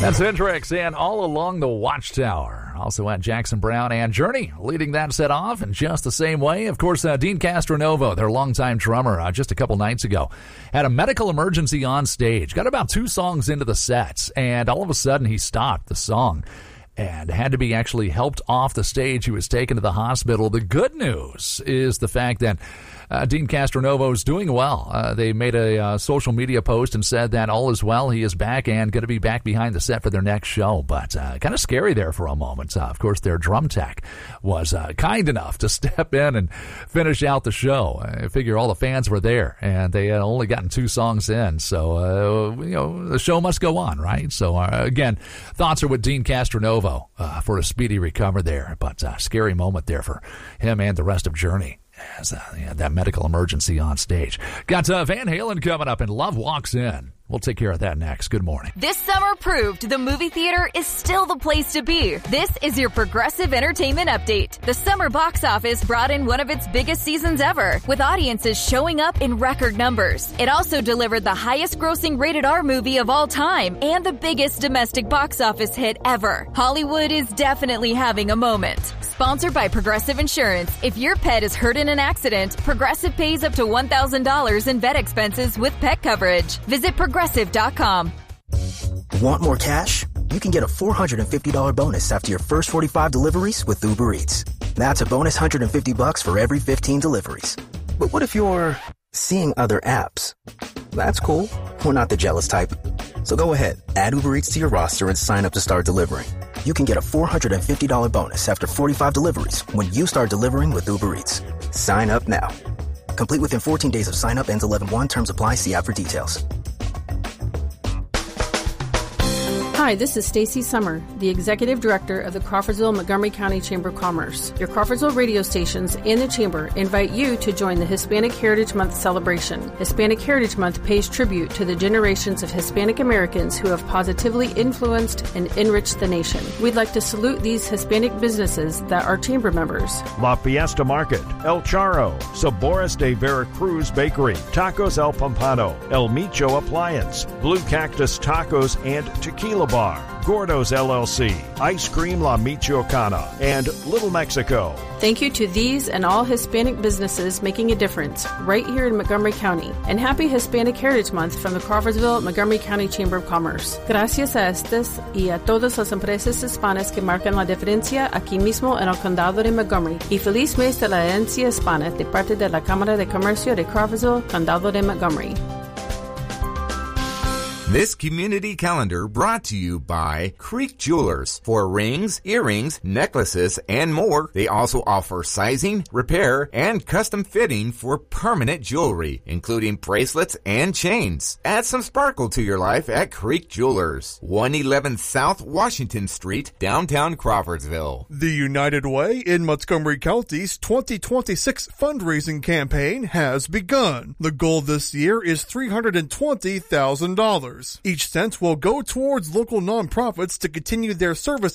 That's Hendrix and All Along the Watchtower. Also had Jackson Browne and Journey leading that set off in just the same way. Of course, Dean Castronovo, their longtime drummer, just a couple nights ago, had a medical emergency on stage. Got about 2 songs into the sets, and all of a sudden he stopped the song and had to be actually helped off the stage. He was taken to the hospital. The good news is the fact that Dean Castronovo is doing well. They made a social media post and said that all is well. He is back and going to be back behind the set for their next show. But kind of scary there for a moment. Of course, their drum tech was kind enough to step in and finish out the show. I figure all the fans were there, and they had only gotten 2 songs in. So, the show must go on, right? So, again, thoughts are with Dean Castronovo for a speedy recovery there. But scary moment there for him and the rest of Journey, as that medical emergency on stage. Got Van Halen coming up, and Love Walks In. We'll take care of that next. Good morning. This summer proved the movie theater is still the place to be. This is your Progressive Entertainment Update. The summer box office brought in one of its biggest seasons ever, with audiences showing up in record numbers. It also delivered the highest grossing rated R movie of all time and the biggest domestic box office hit ever. Hollywood is definitely having a moment. Sponsored by Progressive Insurance. If your pet is hurt in an accident, Progressive pays up to $1,000 in vet expenses with pet coverage. Visit Progressive.com. Want more cash? You can get a $450 bonus after your first 45 deliveries with Uber Eats. That's a bonus $150 for every 15 deliveries. But what if you're seeing other apps? That's cool. We're not the jealous type. So go ahead, add Uber Eats to your roster and sign up to start delivering. You can get a $450 bonus after 45 deliveries when you start delivering with Uber Eats. Sign up now. Complete within 14 days of sign up. Ends 11/1. Terms apply. See app for details. Hi, this is Stacy Summer, the Executive Director of the Crawfordsville-Montgomery County Chamber of Commerce. Your Crawfordsville radio stations and the Chamber invite you to join the Hispanic Heritage Month celebration. Hispanic Heritage Month pays tribute to the generations of Hispanic Americans who have positively influenced and enriched the nation. We'd like to salute these Hispanic businesses that are Chamber members. La Fiesta Market, El Charro, Sabores de Veracruz Bakery, Tacos El Pompano, El Micho Appliance, Blue Cactus Tacos and Tequila Bar, Gordo's LLC, Ice Cream La Michoacana, and Little Mexico. Thank you to these and all Hispanic businesses making a difference right here in Montgomery County. And happy Hispanic Heritage Month from the Crawfordsville-Montgomery County Chamber of Commerce. Gracias a estas y a todas las empresas hispanas que marcan la diferencia aquí mismo en el condado de Montgomery. Y feliz mes de la herencia hispana de parte de la Cámara de Comercio de Crawfordsville, condado de Montgomery. This community calendar brought to you by Creek Jewelers. For rings, earrings, necklaces, and more, they also offer sizing, repair, and custom fitting for permanent jewelry, including bracelets and chains. Add some sparkle to your life at Creek Jewelers, 111 South Washington Street, downtown Crawfordsville. The United Way in Montgomery County's 2026 fundraising campaign has begun. The goal this year is $320,000. Each cent will go towards local nonprofits to continue their service